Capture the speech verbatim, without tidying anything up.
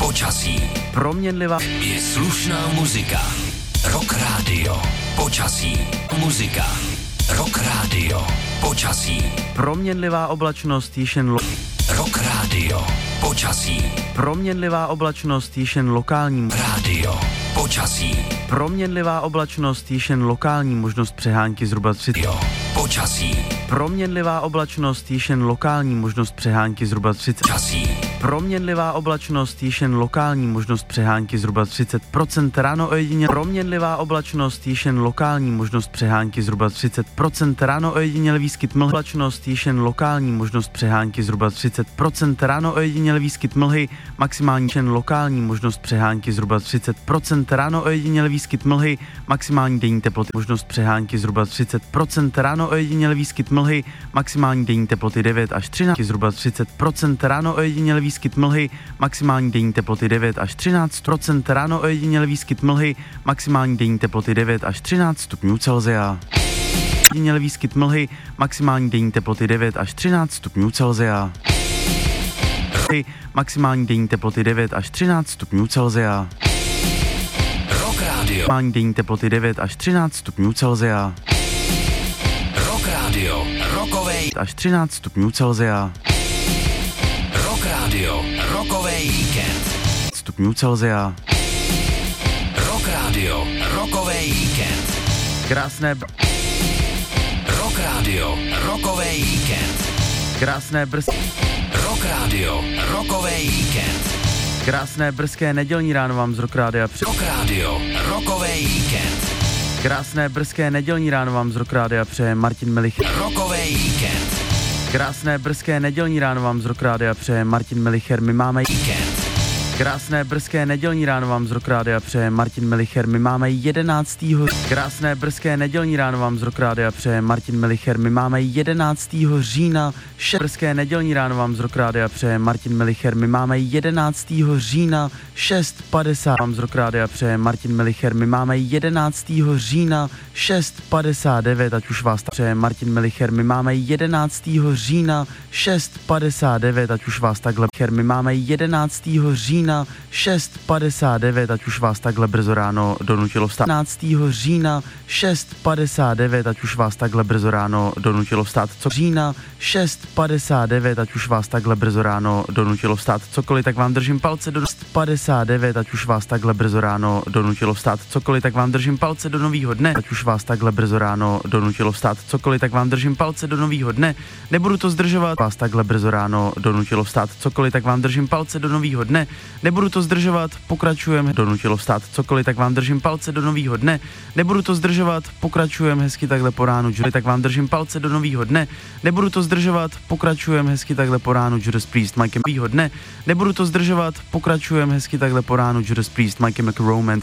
počasí. Proměnlivá Je slušná muzika. Rock Radio. Počasí. Muzika. Rock Radio. Počasí. Proměnlivá oblačnost, již jen lo- Rock Radio. Počasí. Proměnlivá oblačnost, již jen lokální Radio. Počasí. Proměnlivá oblačnost, již jen lokální možnost přehánky zhruba třicet. Jo. Počasí. Proměnlivá oblačnost, již jen lokální možnost přehánky zhruba třicet. Počasí. Proměnlivá oblačnost, již jen lokální možnost přehánky zhruba třicet procent. Ráno ojediněle. Proměnlivá oblačnost, již jen lokální možnost přehánky zhruba třicet procent. Ráno ojediněle výskyt mlhy. Oblačnost, již jen lokální možnost přehánky zhruba třicet procent. Ráno ojediněle výskyt mlhy. Maximální jen lokální možnost přehánky zhruba třicet procent. Ráno ojediněle výskyt mlhy. Maximální denní teploty. Možnost přehánky zhruba třicet procent. Ráno ojediněle výskyt mlhy. Maximální denní teploty devět až třináct. Zhruba třicet procent. Ráno ojediněle výskyt mlhy, maximální denní teploty devět až třináct procent. Ráno ojediněle výskyt mlhy, maximální denní teploty devět až třináct stupňů Celsia. Ojediněle výskyt mlhy, maximální denní teploty devět až třináct stupňů Celsia. Maximální denní teploty devět až třináct stupňů Celsia. Rock Radio. Maximální denní teploty devět až třináct stupňů Celsia. Rock Radio. Rokovej. Až třináct stupňů Celsia. Rock Radio. Rokovej víkend. Stupňů Celsia. Rock Radio. Rokovej víkend. Krásné b- Rock Radio. Rokovej víkend. krásné brzké Rock Radio. Rokovej víkend. krásné brzké nedělní ráno vám z Rock Rádia přeje. Rock Radio. Rokovej víkend. Krásné brzké nedělní ráno vám z Rock Rádia přeje Martin Melicher. Rokovej víkend. Krásné brzké nedělní ráno vám z Rock Rádia přeje Martin Melicher. My máme Víkend. Krásné brzké nedělní ráno vám z Rock Rádia přeje Martin Melicher. My máme jedenáctého Krásné brzké nedělní ráno vám z Rock Rádia přeje Martin Melicher. My máme jedenáctého října. Še- brzké nedělní ráno vám z Rock Rádia přeje Martin Melicher. My máme jedenáctého října šest padesát vám z Rock Rádia přeje Martin Melicher. My máme jedenáctého října šest padesát devět, ať už vás ta přeje Martin Melicher. My máme jedenáctého října šest padesát devět, ať už vás takhle My máme jedenáctého října šest padesát devět, ať už vás takhle brzo ráno donutilo vstát. jedenáctého října šest padesát devět, ať už vás takhle brzo ráno donutilo vstát. Co října šest padesát devět, ať už vás takhle brzo ráno donutilo vstát. Cokoliv, tak vám držím palce do padesát devět, ať už vás takhle brzo ráno donutilo vstát. Cokoliv, tak vám držím palce do nového dne, ať už vás takhle brzo ráno donutilo vstát. Cokoliv, tak vám držím palce do nového dne. Nebudu to zdržovat. Vás takhle brzo ráno donutilo vstát. Cokoliv, tak vám držím palce do nového dne. Nebudu to zdržovat, pokračujeme. Donutilo vstát. Cokoliv, tak vám držím palce do nového dne. Nebudu to zdržovat, pokračujeme hezky takhle po ránu. Judy, tak vám držím palce do nového dne. Nebudu to zdržovat, pokračujeme hezky takhle po ránu. Judas Priest, Mike nového dne. Nebudu to zdržovat, pokračujeme hezky takhle po ránu. Judas Priest, Mike Romance.